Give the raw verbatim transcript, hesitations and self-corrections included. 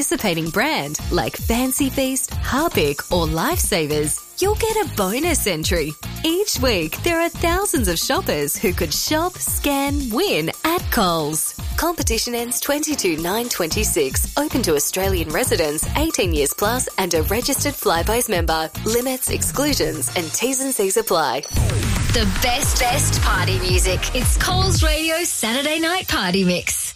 participating brand like Fancy Feast, Harpic or Lifesavers, you'll get a bonus entry. Each week, there are thousands of shoppers who could shop, scan, win at Coles. Competition ends twenty-two nine twenty-six. Open to Australian residents, eighteen years plus and a registered Flybuys member. Limits, exclusions and T's and C's apply. The best, best party music. It's Coles Radio Saturday Night Party Mix.